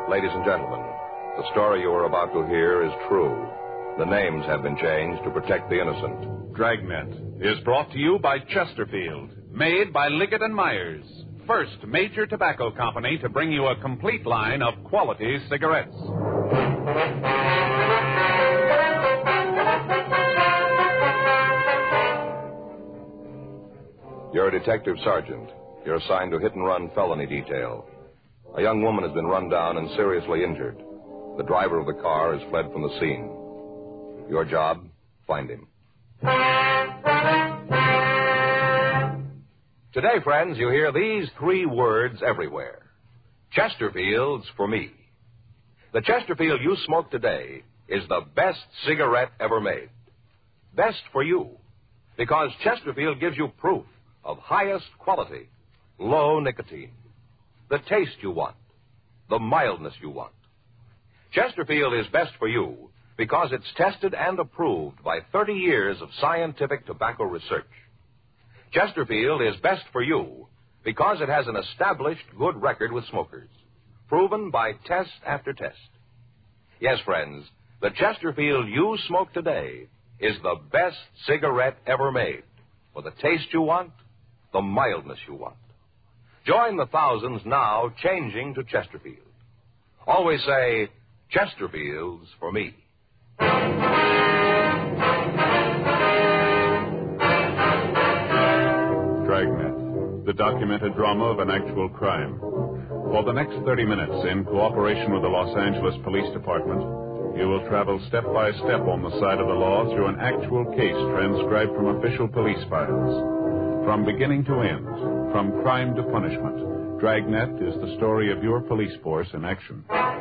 Ladies and gentlemen, the story you are about to hear is true. The names have been changed to protect the innocent. Dragnet is brought to you by Chesterfield, made by Liggett & Myers, first major tobacco company to bring you a complete line of quality cigarettes. You're a detective sergeant. You're assigned to hit-and-run felony detail. A young woman has been run down and seriously injured. The driver of the car has fled from the scene. Your job, find him. Today, friends, you hear these three words everywhere. Chesterfield's for me. The Chesterfield you smoke today is the best cigarette ever made. Best for you, because Chesterfield gives you proof of highest quality, low nicotine, the taste you want, the mildness you want. Chesterfield is best for you because it's tested and approved by 30 years of scientific tobacco research. Chesterfield is best for you because it has an established good record with smokers, proven by test after test. Yes, friends, the Chesterfield you smoke today is the best cigarette ever made, for the taste you want, the mildness you want. Join the thousands now changing to Chesterfield. Always say, Chesterfield's for me. Dragnet, the documented drama of an actual crime. For the next 30 minutes, in cooperation with the Los Angeles Police Department, you will travel step by step on the side of the law through an actual case transcribed from official police files. From beginning to end, from crime to punishment, Dragnet is the story of your police force in action.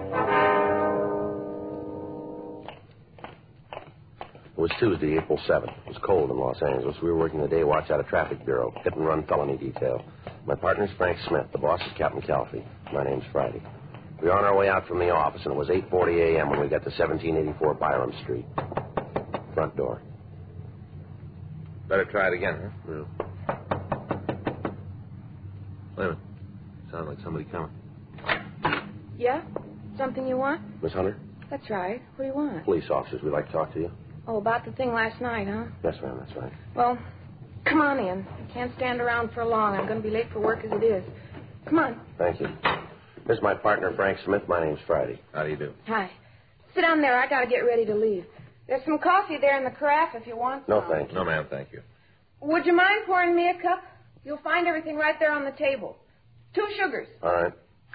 It was Tuesday, April 7th. It was cold in Los Angeles. We were working the day watch out of traffic bureau, hit-and-run felony detail. My partner's Frank Smith. The boss is Captain Calfee. My name's Friday. We were on our way out from the office, and it was 8:40 a.m. when we got to 1784 Byram Street. Front door. Better try it again, huh? Yeah. Wait a minute. Sounds like somebody coming. Yeah? Something you want? Miss Hunter? That's right. What do you want? Police officers. We'd like to talk to you. Oh, about the thing last night, huh? Yes, ma'am. That's right. Well, come on in. I can't stand around for long. I'm going to be late for work as it is. Come on. Thank you. This is my partner, Frank Smith. My name's Friday. How do you do? Hi. Sit down there. I got to get ready to leave. There's some coffee there in the carafe if you want some. No, thank you. No, ma'am, thank you. Would you mind pouring me a cup? You'll find everything right there on the table. 2 sugars. All right.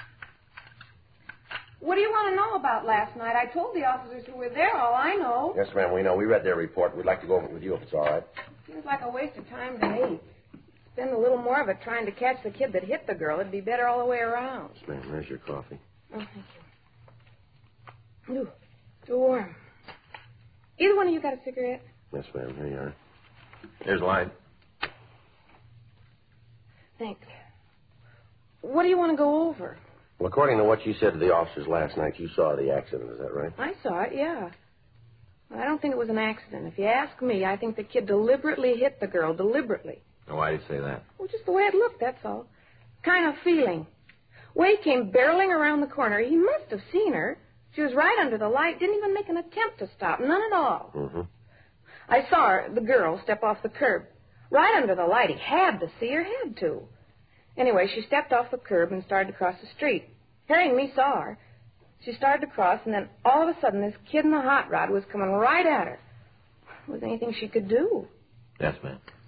What do you want to know about last night? I told the officers who were there all I know. Yes, ma'am, we know. We read their report. We'd like to go over it with you if it's all right. Seems like a waste of time to me. Spend a little more of it trying to catch the kid that hit the girl. It'd be better all the way around. Yes, ma'am. There's your coffee. Oh, thank you. Ooh, too warm. Either one of you got a cigarette? Yes, ma'am. Here you are. Here's line. Thanks. What do you want to go over? Well, according to what you said to the officers last night, you saw the accident. Is that right? I saw it, yeah. Well, I don't think it was an accident. If you ask me, I think the kid deliberately hit the girl, deliberately. Why do you say that? Well, just the way it looked, that's all. Kind of feeling. Way he came barreling around the corner. He must have seen her. She was right under the light, didn't even make an attempt to stop, none at all. Mm-hmm. I saw her, the girl, step off the curb. Right under the light. He had to see her, had to. Anyway, she stepped off the curb and started to cross the street. Hearing me saw her. She started to cross, and then all of a sudden, this kid in the hot rod was coming right at her. Was there anything she could do? Yes, ma'am.